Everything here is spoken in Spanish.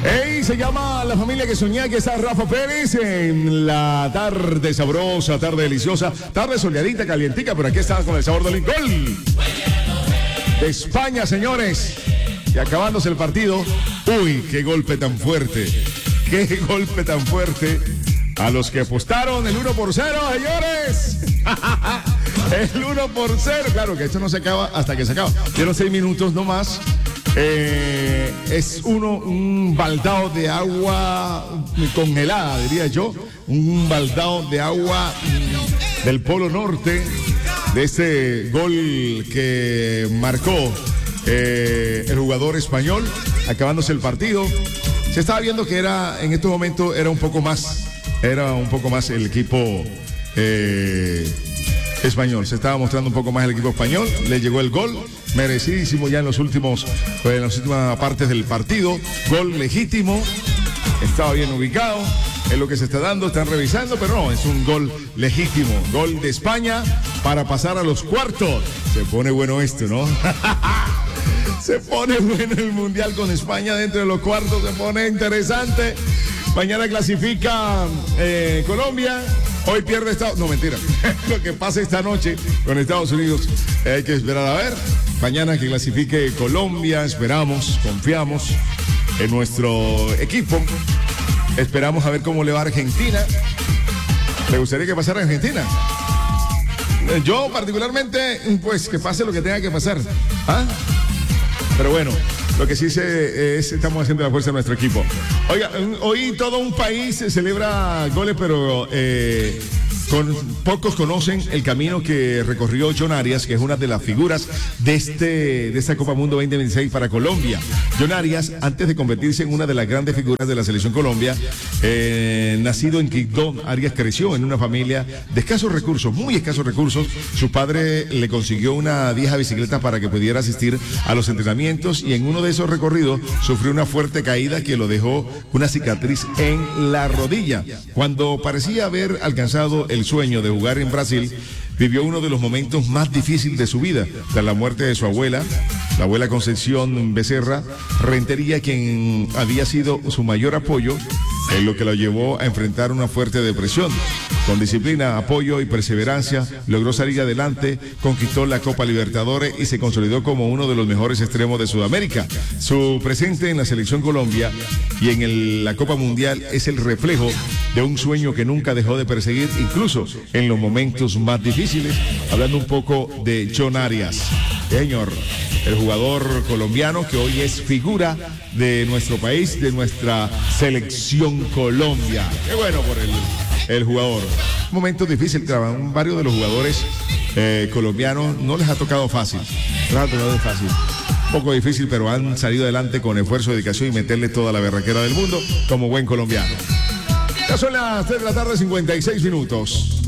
Hey, se llama La Familia que Soñé. Aquí está Rafa Pérez en la tarde sabrosa, tarde deliciosa, tarde soleadita, calientica, pero aquí está con el sabor del gol de España, señores. Y acabándose el partido. Uy, qué golpe tan fuerte. Qué golpe tan fuerte. A los que apostaron el 1-0, señores. El 1-0. Claro que esto no se acaba hasta que se acaba. Dieron 6 minutos nomás. Es un baldado de agua congelada, diría yo. Un baldado de agua del Polo Norte. De ese gol que marcó el jugador español, acabándose el partido. Se estaba viendo que en estos momentos era un poco más el equipo español. Se estaba mostrando un poco más el equipo español. Le llegó el gol, merecidísimo ya en las últimas partes del partido. Gol legítimo, estaba bien ubicado. Es lo que se está dando, están revisando, pero no, es un gol legítimo. Gol de España para pasar a los cuartos. Se pone bueno esto, ¿no? Se pone bueno el Mundial con España dentro de los cuartos, se pone interesante. Mañana clasifica Colombia. Hoy pierde Estados Unidos. No, mentira. Lo que pasa esta noche con Estados Unidos hay que esperar a ver. Mañana que clasifique Colombia, esperamos, confiamos en nuestro equipo. Esperamos a ver cómo le va a Argentina. ¿Le gustaría que pasara Argentina? Yo particularmente, pues que pase lo que tenga que pasar. ¿Ah? Pero bueno, lo que sí estamos haciendo la fuerza de nuestro equipo. Oiga, hoy todo un país celebra goles, pero pocos conocen el camino que recorrió John Arias, que es una de las figuras de esta Copa Mundo 2026 para Colombia. John Arias, antes de convertirse en una de las grandes figuras de la selección Colombia, nacido en Quibdó, Arias creció en una familia de escasos recursos, muy escasos recursos. Su padre le consiguió una vieja bicicleta para que pudiera asistir a los entrenamientos, y en uno de esos recorridos sufrió una fuerte caída que lo dejó una cicatriz en la rodilla. Cuando parecía haber alcanzado el sueño de jugar en Brasil, vivió uno de los momentos más difíciles de su vida, tras la muerte de su abuela, la abuela Concepción Becerra Rentería, quien había sido su mayor apoyo, en lo que lo llevó a enfrentar una fuerte depresión. Con disciplina, apoyo y perseverancia, logró salir adelante, conquistó la Copa Libertadores y se consolidó como uno de los mejores extremos de Sudamérica. Su presente en la selección Colombia y en la Copa Mundial es el reflejo de un sueño que nunca dejó de perseguir, incluso en los momentos más difíciles. Hablando un poco de John Arias, señor, el jugador colombiano que hoy es figura de nuestro país, de nuestra selección Colombia. Qué bueno por el jugador. Momentos difíciles, varios de los jugadores colombianos no les ha tocado fácil. Un poco difícil, pero han salido adelante con esfuerzo, dedicación y meterle toda la berraquera del mundo como buen colombiano. Ya son las 3 de la tarde, 56 minutos.